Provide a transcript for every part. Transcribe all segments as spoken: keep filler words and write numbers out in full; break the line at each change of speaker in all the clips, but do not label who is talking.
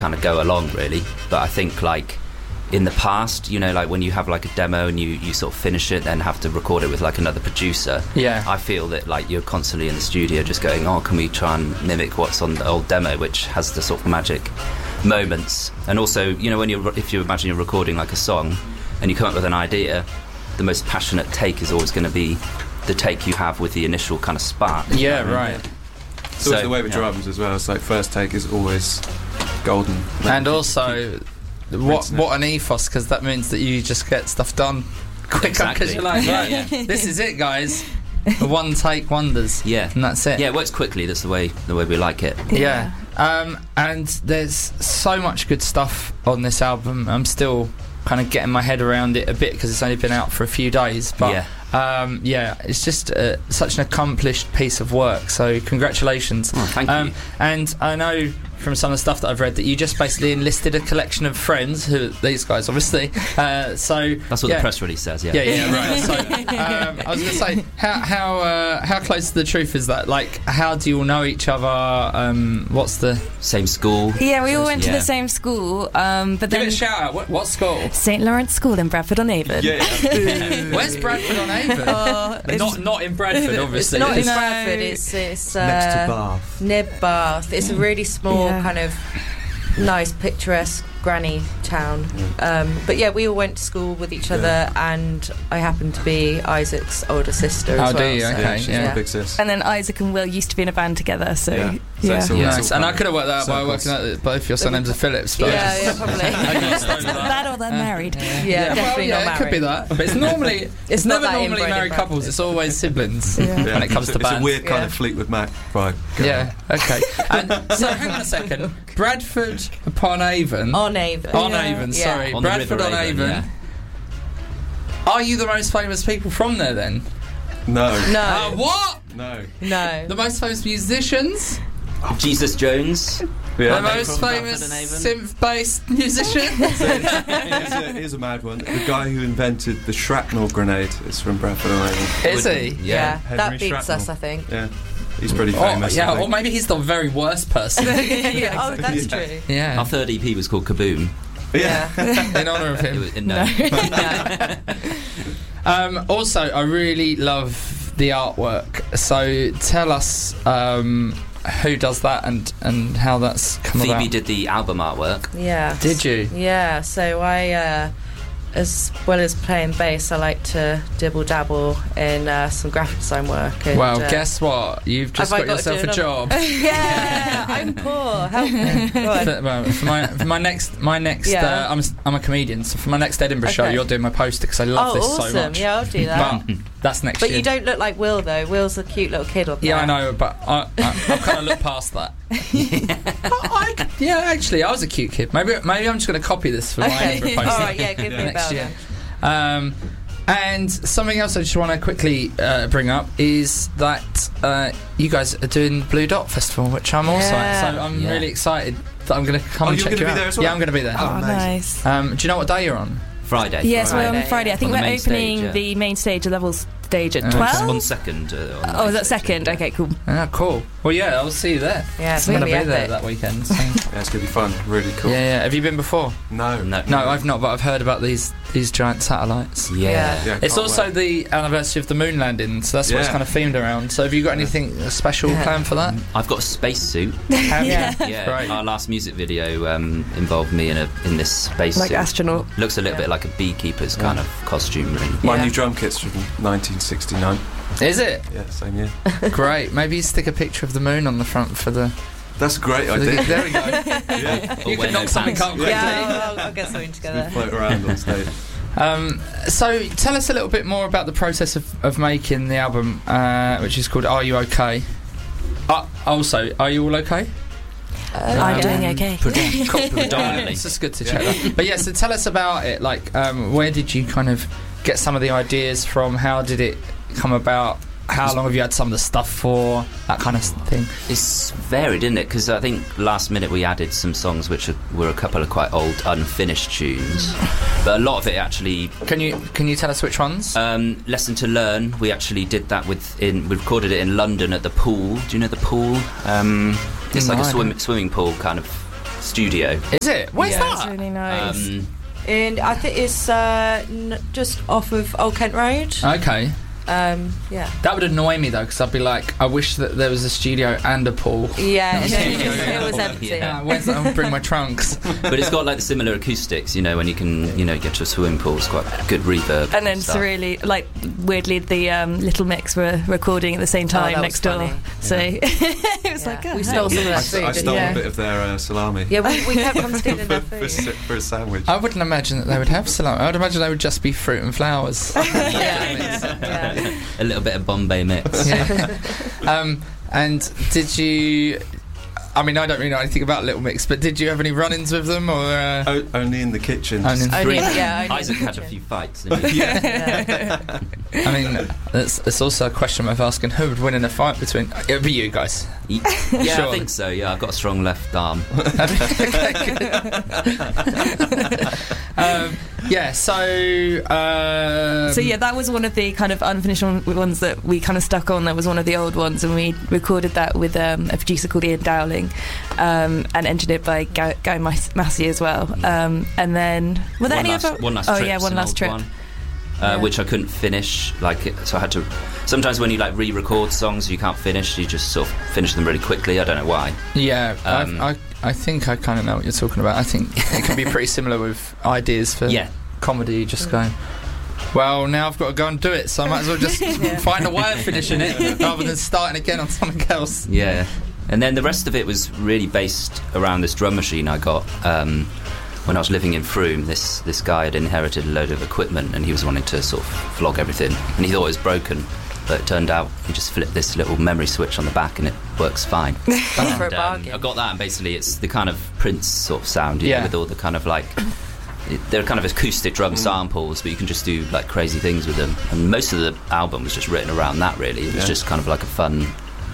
kind of go along, really. But I think, like, in the past, you know, like when you have like a demo and you, you sort of finish it, then have to record it with like another producer.
Yeah.
I feel that like you're constantly in the studio just going, oh, can we try and mimic what's on the old demo, which has the sort of magic moments. And also, you know, when you're if you imagine you're recording like a song and you come up with an idea, the most passionate take is always going to be the take you have with the initial kind of spark.
Yeah, right.
It's always
So,
the way with
yeah.
drums as well. It's like first take is always golden.
And also, what
rinsing it.
what an ethos, because that means that you just get stuff done quicker because
Exactly.
you're like, right,
Yeah.
this is it, guys. One take wonders.
Yeah.
And that's it.
Yeah, it works quickly. That's the way the way we like it.
Yeah. Um, and there's so much good stuff on this album. I'm still kind of getting my head around it a bit because it's only been out for a few days. But
Yeah.
um, yeah, it's just uh, such an accomplished piece of work. So congratulations.
Oh, thank
um,
you.
And I know from some of the stuff that I've read that you just basically enlisted a collection of friends, who these guys obviously. Uh, so
That's what
yeah.
the press release says. Yeah.
Yeah, yeah, right. So, um, I was going to say, how how uh, how close to the truth is that? Like, how do you all know each other? Um, what's the
Same school.
Yeah, we all went to
Yeah.
the same school, um, but
give
then
it a shout out? What, what school?
Saint Lawrence School in Bradford-on-Avon.
Yeah,
Where's Bradford on Avon?
Oh, it's
not not in Bradford, obviously.
It's not in
No.
Bradford. It's it's uh,
next to Bath.
near Bath. It's a really small
Yeah.
kind of nice, picturesque granny town. Um, but yeah, we all went to school with each other, and I happen to be Isaac's older sister
Oh,
as
do
well.
you?
so-
Okay,
Yeah, she's
yeah.
my big sis.
And then Isaac and Will used to be in a band together, so
Yeah.
yeah.
So it's all-
Yeah.
Nice. And I could have worked that out by
Circles.
working out that both your surnames are Phillips. But
Yeah, yeah, probably.
I got stoned with
that or they're married.
Yeah,
Yeah,
definitely
well, yeah,
not
it could be
married.
that. But it's normally it's,
It's not
never
that
normally
inbred in
married
Bradford.
couples. It's always siblings
Yeah.
Yeah.
when it comes
it's,
to
it's
bands.
a weird kind
Yeah.
of Fleetwood Mac vibe. going
Yeah. Okay. And so hang on a second. Bradford upon Avon.
On Avon.
On
Yeah.
Avon.
Yeah.
Sorry,
On the
Bradford
River
on Avon.
yeah.
Are you the most famous people from there then?
on. No.
Uh,
No,
what?
No.
no.
The most famous musicians?
Jesus Jones.
Yeah.
the most
from
famous
Bradford and Avon?
synth-based musician?
here's, a, here's a mad one. The guy who invented the shrapnel grenade is from Bradford on Avon.
Is he?
Yeah,
Henry
that beats
Shrapnel.
us, I think.
Yeah. He's pretty
Oh,
famous.
yeah,
I
or
think.
maybe he's the very worst person.
yeah, oh, that's
Yeah.
true.
Yeah,
Our third E P was called Kaboom.
Yeah.
in honour of
It
him.
was, no.
Um, also, I really love the artwork. So tell us um, who does that and, and how that's come
Phoebe
about.
did the album artwork.
Yeah.
Did you?
Yeah, so I, uh, as well as playing bass, I like to dibble dabble in uh, some graphic design work. And,
Well,
uh,
guess what? You've just
have I
got
got to
yourself
do
a
another-
job.
yeah, I'm poor. Help me. Go on.
For, well, for my for my next my next
Yeah.
uh, I'm a, I'm a comedian, so for my next Edinburgh show,
Okay.
you're doing my poster because I love
Oh,
this
awesome.
so much.
Yeah, I'll do that.
But that's next
But
year.
you don't look like Will, though. Will's a cute little kid on
Yeah,
there.
I know, but I, I, I've kind of looked past that. I, I, yeah, actually, I was a cute kid. Maybe maybe I'm just going to copy this for my
Okay.
Edinburgh
All
poster
right, yeah, give me a
next
bell
year.
then.
Um, and something else I just want to quickly uh, bring up is that uh, you guys are doing Blue Dot Festival, which I'm also at.
Yeah.
So I'm
Yeah.
really excited that I'm going to come
Oh,
and
you're
check
gonna
you
be
out.
there as well?
Yeah, I'm going to be there.
Oh,
amazing.
nice.
Um, do you know what day you're on?
Friday.
Yes, we're on
Friday,
Friday. I think
On the
we're
main
opening
stage, yeah.
the main stage, the level stage at
Uh,
twelve.
On second. Uh, on the
Oh, is
main
that
stage,
second?
yeah.
Okay, cool.
Ah, cool. Well, yeah, I'll see you there.
Yeah, it's
I'm
going
going
to
to
be
be there
epic.
that weekend. So.
Yeah, it's going to be fun. Really cool.
Yeah, yeah. Have you been before?
No.
No.
No, I've not, but I've heard about these these giant satellites.
Yeah.
Yeah.
Yeah,
It's
can't
also
wait.
the anniversary of the moon landing, so that's what it's
Yeah.
kind of themed around. So have you got anything special
Yeah.
planned for that?
I've got a spacesuit.
Have you?
Yeah.
Yeah.
Great.
Our last music video um, involved me in a in this spacesuit.
Like astronaut.
Looks a little
Yeah.
bit like a beekeeper's kind of costume, really.
My
Yeah.
new drum kit's from nineteen sixty-nine.
Is it?
Yeah, same year.
Great. Maybe you stick a picture of the moon on the front for the.
That's a great
For the
idea.
there we go.
Yeah.
Or
You
wear
can
no
knock something
pants.
up quickly.
Yeah, I'll, I'll get something together.
Float around on stage.
Um, so tell us a little bit more about the process of, of making the album, uh, which is called Are You Okay? Uh, also, are you all okay?
I'm
yeah.
doing okay.
Predom- cool, predominantly.
It's just good to check that. But yeah, so tell us about it. Like, um, where did you kind of get some of the ideas from? How did it come about? How long have you had some of the stuff for? That kind of thing.
It's varied, isn't it? Because I think last minute we added some songs which are, were a couple of quite old, unfinished tunes. But a lot of it actually.
Can you can you tell us which ones?
Um, Lesson to Learn. We actually did that with. In we recorded it in London at the pool. Do you know the pool? Um, it's
No,
like a
I
swim,
don't.
swimming pool kind of studio.
Is it? Where's
Yeah.
That's
that?
really nice.
Um,
And I think it's uh, n- just off of Old Kent Road.
Okay.
Um, yeah.
That would annoy me though, because I'd be like, I wish that there was a studio and a pool.
Yeah,
Yeah.
it, was, it was empty.
Yeah.
Uh, where's I'll bring my trunks.
but it's got like the similar acoustics, you know, when you can, you know, get to a swimming pool, it's quite good reverb.
And then
stuff.
it's really, like, weirdly, the um, Little Mix were recording at the same time
that
next
was
door.
funny.
So it was
Yeah.
like, oh,
We
hey.
stole some of
I,
that
s-
food.
I stole
Yeah.
a bit of their uh, salami.
Yeah, we, we kept on stealing
for,
their
for,
food.
s- for a sandwich.
I wouldn't imagine that they would have salami. I would imagine they would just be fruit and flowers.
Yeah. Yeah.
a little bit of Bombay mix.
Yeah. um, and did you? I mean, I don't really know anything about Little Mix, but did you have any run-ins with them, or? Uh,
O- only in the kitchen.
Only in-
Only,
Three-
yeah, only
Isaac
in the
had a
kitchen.
few fights. Didn't he?
Yeah.
I mean, it's, it's also a question worth asking: who would win in a fight between? It would be you guys.
yeah,
Sure.
I think so. Yeah, I've got a strong left arm.
um, yeah. So. Um,
So yeah, that was one of the kind of unfinished one- ones that we kind of stuck on. That was one of the old ones, and we recorded that with um, a producer called Ian Dowling, um, and engineered by Guy, Guy Mas- Massey as well. Um, and then were there
one,
any
last,
other?
one last
oh
trip.
yeah, one last trip.
One, uh,
Yeah.
which I couldn't finish. Like, it, so I had to. Sometimes when you like re-record songs, you can't finish. You just sort of finish them really quickly. I don't know why.
Yeah,
Um,
I, I, I think I kind of know what you're talking about. I think it can be pretty similar with ideas for
Yeah,
comedy. You just go, well, now I've got to go and do it, so I might as well just
Yeah.
find a way of finishing it rather than starting again on something else.
yeah. And then the rest of it was really based around this drum machine I got. Um, when I was living in Frome, this this guy had inherited a load of equipment, and he was wanting to sort of vlog everything, and he thought it was broken, but it turned out he just flipped this little memory switch on the back, and it works fine.
For a
And, um,
bargain.
I got that, and basically it's the kind of Prince sort of sound, you
Yeah.
know, with all the kind of like it, they're kind of acoustic drum samples, but you can just do like crazy things with them. And most of the album was just written around that. Really, it was
Yeah.
just kind of like a fun.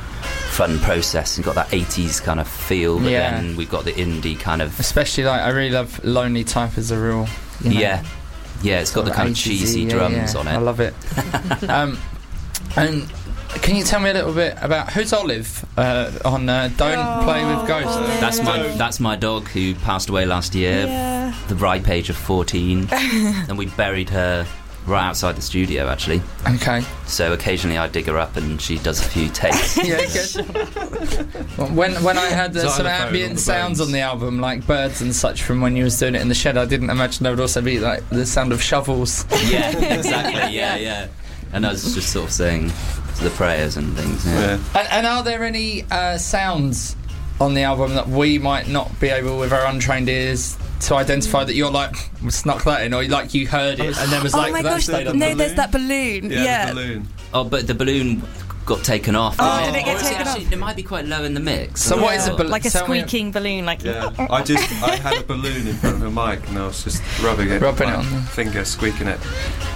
fun process, and got that eighties kind of feel, but
Yeah.
then we've got the indie kind of
Especially like I really love Lonely Type as a real. You know,
yeah yeah it's got the kind of
eighties-y,
cheesy
yeah,
drums
yeah.
on
I
it.
love it. um, and can you tell me a little bit about who's Olive uh, on uh, Don't
Oh,
Play with Ghosts?
Olive.
That's my that's my dog who passed away last year,
Yeah.
the ripe age of fourteen, and we buried her right outside the studio actually.
Okay.
So occasionally I dig her up and she does a few takes.
Yeah, good. Well, when when I had uh, some
Xylophone on
ambient
the
sounds
bones.
on the album, like birds and such, from when you was doing it in the shed, I didn't imagine there would also be like the sound of shovels.
Yeah, exactly. Yeah, yeah. And I was just sort of saying the prayers and things. Yeah.
Yeah.
And, and are there any uh, sounds on the album that we might not be able, with our untrained ears, to identify that you're like, we snuck that in, or like you heard it and then was
Oh
like,
my
that
gosh!
stayed
No,
on the
there's that balloon.
Yeah,
Yeah.
the balloon.
Oh, but the balloon got taken off.
Oh,
didn't
did it get
Or is
taken
actually,
off?
It might be quite low in the mix.
So what is a
Yeah.
balloon?
Like a
Tell me-
squeaking balloon, like
Yeah, I just I had a balloon in front of a mic and I was just rubbing it,
Rubbing
with
it
my
on the-
finger, squeaking it.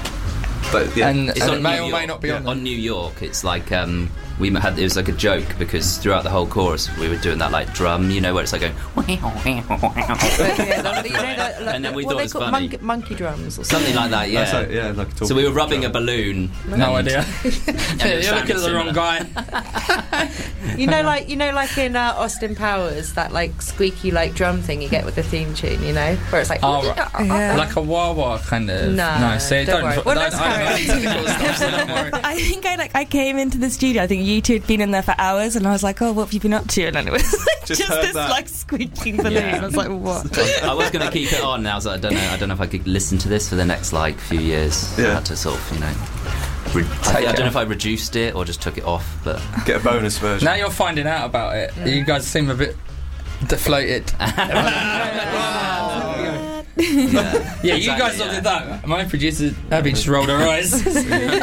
But yeah,
And,
It's
and
on
it may
New
or
York.
may not be
Yeah.
on there.
On New York, it's like um, we had it was like a joke because throughout the whole chorus we were doing that like drum, you know, where it's like going
Yeah, like, you know, like, like,
And then we
what
thought
they
it was
call
funny.
monkey, monkey drums or something.
something like that.
That's
Yeah.
like, yeah, like a
So we were
talking
rubbing a
drum.
balloon.
No
and-
idea.
and it
You're looking at
sounded
the wrong
similar.
guy.
You know, like you know, like in uh, Austin Powers, that like squeaky like drum thing you get with the theme tune. You know, where it's like
Oh, right.
Yeah.
Like a wah wah kind of.
No,
no. See,
don't
don't.
worry.
don't,
Well,
don't
let's
I don't
carry
know
on.
technical stuff, so don't worry.
I think I like I came into the studio. I think you two had been in there for hours, and I was like, "Oh, what have you been up to?" And then it was like
Just
just,
heard
this
that.
like squeaking balloon.
Yeah.
I was like, "What?"
I was going to keep it on, and I was like, I don't know, I don't know if I could listen to this for the next like few years. I
Yeah.
had to sort of, you know, re- I,
Take
I
it
don't know
off.
if I reduced it or just took it off, but
Get a bonus version.
Now you're finding out about it. You guys seem a bit deflated.
yeah,
Yeah, you
Exactly,
guys all
yeah.
did that. My producer Abby just rolled her eyes.
You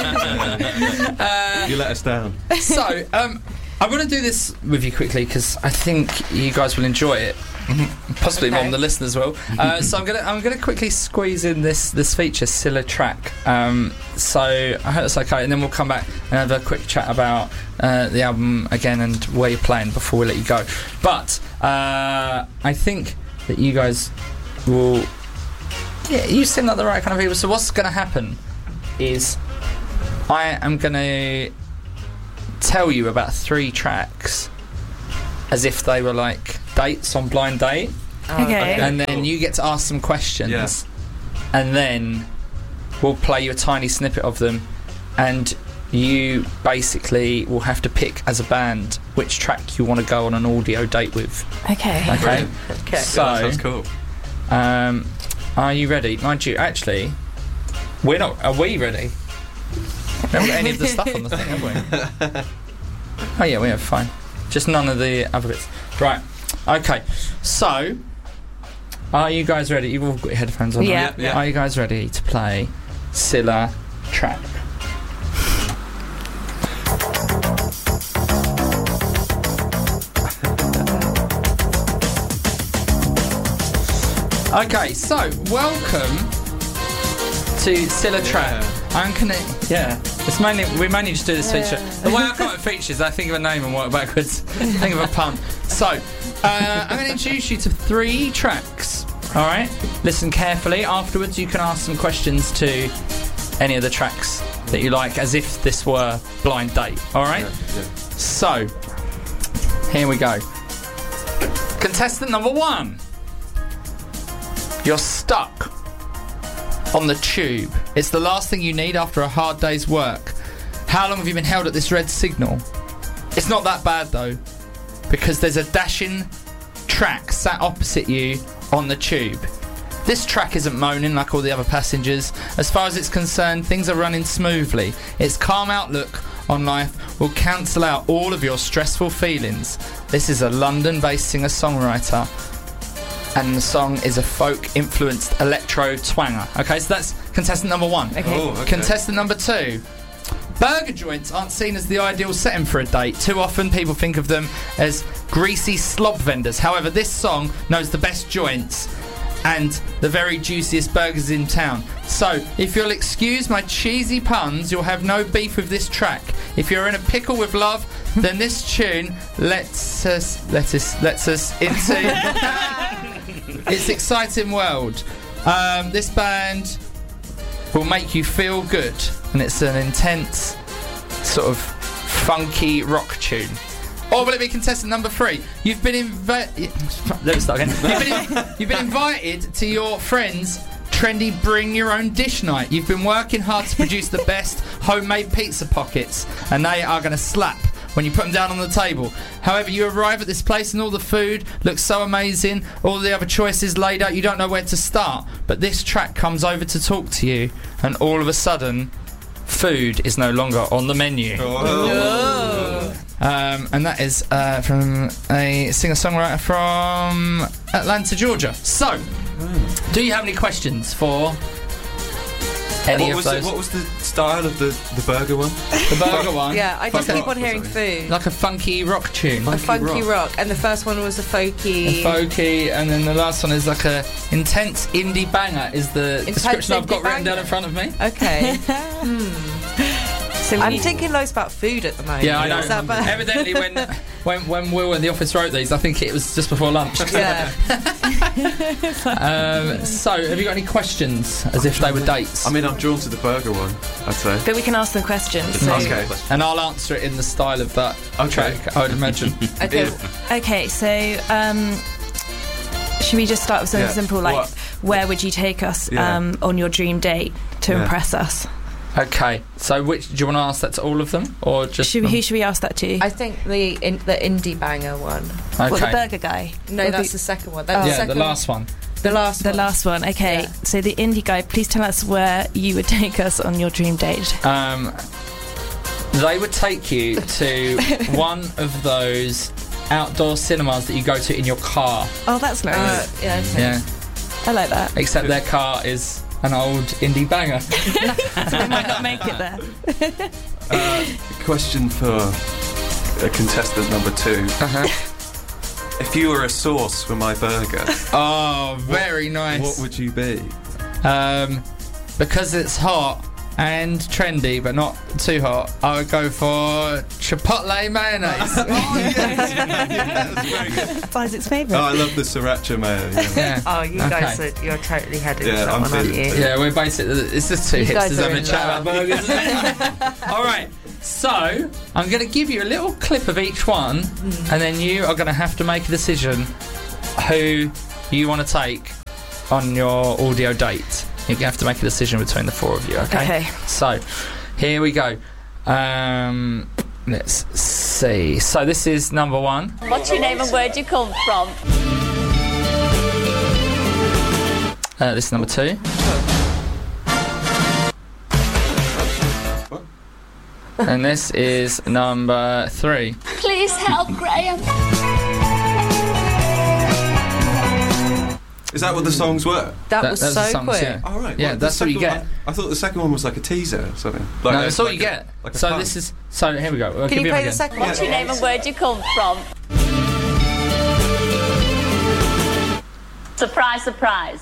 let us down.
So, um, I want to do this with you quickly because I think you guys will enjoy it. Possibly more
Okay.
than the listeners will. Uh, so I'm gonna I'm gonna quickly squeeze in this this feature, Scylla track. Um, so I hope that's okay, and then we'll come back and have a quick chat about uh, the album again and where you're playing before we let you go. But uh, I think that you guys will. Yeah, you seem like the right kind of people. So what's going to happen is I am going to tell you about three tracks as if they were like dates on Blind Date,
Oh,
Okay.
and then
cool.
you get to ask some questions,
Yeah.
and then we'll play you a tiny snippet of them, and you basically will have to pick as a band which track you want to go on an audio date with.
Okay.
Okay.
Brilliant.
Okay.
So,
Yeah, that sounds cool.
um, are you ready? Mind you, actually, we're not. Are we ready? We haven't got any of the stuff on the thing, have we? Oh yeah, we have. Fine. Just none of the other bits. Right. Okay. So, are you guys ready? You've all got your headphones on.
Yeah.
right?
Yeah, yeah.
Are you guys ready to play Scylla Track? Okay, so welcome to Scylla Track. I'm gonna, yeah. It's mainly we mainly just do this feature. The way I come at features, I think of a name and work backwards. Think of a pun. So, uh, I'm going to introduce you to three tracks. All right. Listen carefully. Afterwards, you can ask some questions to any of the tracks that you like, as if this were blind date. All right.
Yeah, yeah.
So, here we go. Contestant number one. You're stuck on the tube. It's the last thing you need after a hard day's work. How long have you been held at this red signal? It's not that bad though, because there's a dashing track sat opposite you on the tube. This track isn't moaning like all the other passengers. As far as it's concerned, things are running smoothly. Its calm outlook on life will cancel out all of your stressful feelings. This is a London-based singer-songwriter, and the song is a folk-influenced electro twanger. Okay, so that's contestant number one.
Okay.
Oh, okay.
Contestant number two. Burger joints aren't seen as the ideal setting for a date. Too often people think of them as greasy slob vendors. However, this song knows the best joints and the very juiciest burgers in town. So, if you'll excuse my cheesy puns, you'll have no beef with this track. If you're in a pickle with love, then this tune lets us lets us lets us into its exciting world. Um, this band will make you feel good, and it's an intense, sort of funky rock tune. Or will it be contestant number three? You've been invited. Let me start again. You've been, in- you've been invited to your friend's trendy bring your own dish night. You've been working hard to produce the best homemade pizza pockets, and they are going to slap when you put them down on the table. However, you arrive at this place and all the food looks so amazing, all the other choices laid out, you don't know where to start. But this track comes over to talk to you, and all of a sudden, food is no longer on the menu.
Oh.
Um, and that is uh, from a singer-songwriter from Atlanta, Georgia. So, do you have any questions for any
What
of
was,
those?
the, what was the style of the, the burger one?
The burger one?
Yeah, I just
Funk
keep
rock
on
or
hearing
something.
food.
Like a funky rock tune.
A
Funky
funky rock.
rock.
And the first one was a folky.
Folky, and then the last one is like a intense indie banger is the
Intense
description I've got
indie
written down
banger.
in front of me.
Okay. hmm.
So we
I'm
need-
thinking loads about food at the moment.
Yeah, I know.
Is that bad?
Evidently, when, when when Will in the office wrote these, I think it was just before lunch.
Yeah.
Um, so, have you got any questions as if they were dates?
I mean, I'm drawn to the burger one, I'd say.
But we can ask them questions. So.
Okay.
and I'll answer it in the style of that
Okay.
track, I would imagine.
Okay.
Yeah.
Okay, so um, should we just start with something
Yeah.
simple like
What?
where would you take us
Yeah.
um, on your dream date to
Yeah.
impress us?
Okay, so which do you want to ask that to all of them, or just
Should,
them?
who should we ask that to?
I think the in, the indie banger one.
Okay.
What, the burger guy?
No,
Or
that's
the,
the second one. That's
Oh.
the
yeah,
second
the last one.
The last
the
one.
last one. Okay,
Yeah.
so the indie guy, please tell us where you would take us on your dream date.
Um, they would take you to one of those outdoor cinemas that you go to in your car.
Oh, that's nice.
Uh, yeah, okay.
Yeah,
I like that.
except their car is an old indie banger.
So we might not make it there.
Uh, question for uh, contestant number two.
Uh-huh.
If you were a sauce for my burger,
Oh, very nice.
what would you be?
Um, because it's hot and trendy, but not too hot, I would go for chipotle mayonnaise.
Oh, yes. Yeah, that's very good.
That's Isaac's
Oh,
favourite.
I love the sriracha mayo. Yeah.
Yeah.
Oh, you
Okay.
guys are you're totally heading
Yeah,
to that
I'm
one, aren't
feeling
you?
it.
Yeah, we're basically, it's just two
You guys
hipsters
are
having a
in
chat about
love.
burgers. All right, so I'm going to give you a little clip of each one, and then you are going to have to make a decision who you want to take on your audio date. You have to make a decision between the four of you, okay?
Okay.
So, here we go. Um, let's see. So, this is number one.
What's your name and where'd you come from?
Uh, this is number two. And this is number three.
Please help Graham.
Is that what the songs were?
That,
That-
was
that's
so
the songs,
quick.
yeah.
All right.
Yeah,
well, the
that's what you
second
get.
one- I thought the second one was like a teaser or something. Like
No,
a-
that's all
like
you
a-
get.
like a
So
pun.
this is. So here we go. I'll
Can
give
you play
again.
the second
What's your name and where'd you come from? Surprise, surprise.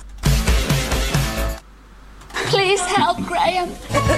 Please help Graham.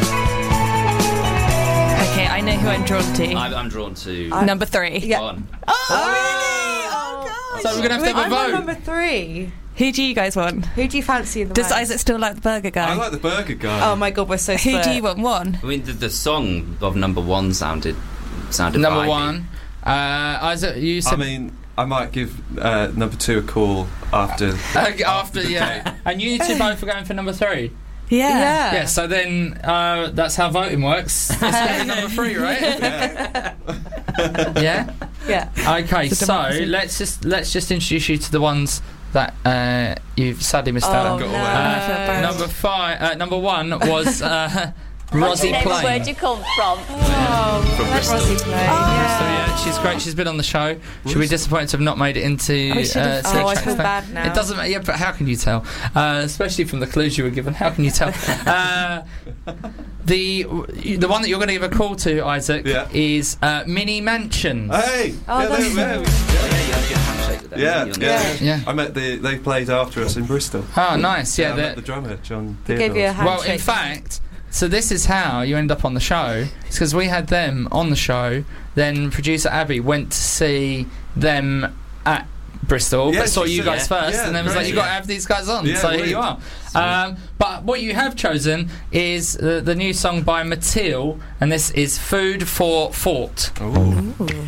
Okay, I know who I'm drawn to.
I'm, I'm drawn to
Number three.
Yeah.
one.
Oh, God.
So we're gonna have to have a
I'm on
vote.
number three.
Who do you guys want?
Who do you fancy in the
Does
most?
Isaac still like the burger guy?
I like the burger guy.
Oh my God, we're so
Who
split.
do you want? One.
I mean, the, the song of number one sounded sounded
Number
vibey.
one. Uh, Isaac, you said.
I mean, I might give uh, number two a call after.
Okay, after, yeah. And you two both are going for number three.
Yeah.
Yeah.
Yeah, so then uh, that's how voting works. It's going to be number three, right?
Yeah.
Yeah.
Yeah.
Okay,
It's a
so
democracy.
let's just let's just introduce you to the ones that uh, you've sadly missed out
Oh,
on.
got
no.
away.
I feel
Uh,
bad.
number five, uh, number one was uh,
What's
Rosie
your name and where'd
Plain.
you come from?
Oh,
From
I like
Bristol.
Rosie Plain.
So
Yeah.
yeah, she's great. She's been on the show. She'll be disappointed to have not made it into.
I should've-
uh,
Oh, I
Six
feel
Tracks
bad
Down.
now.
It doesn't matter. Yeah, but how can you tell? Uh, especially from the clues you were given. How can you tell? uh, the the one that you're going to give a call to, Isaac,
Yeah.
is uh, Mini Mansions.
Hey.
Oh,
yeah,
that's
they,
so-
yeah,
Oh, yeah, you had a good handshake with them.
yeah,
didn't you, on
yeah,
the-
Yeah.
I met the. They played after us in Bristol.
Oh, nice. Yeah.
I
they're-
met the drummer, John.
They gave you a
Theodore.
well, in
handshake.
fact, so this is how you end up on the show. It's because we had them on the show. Then producer Abby went to see them at Bristol,
Yeah,
but saw
she
you
said-
guys first,
yeah,
and then was
great,
like, "You got to
yeah.
have these guys on."
Yeah,
so here
weird.
you are. Um, but what you have chosen is the, the new song by Matil, and this is "Food for Thought."
Ooh.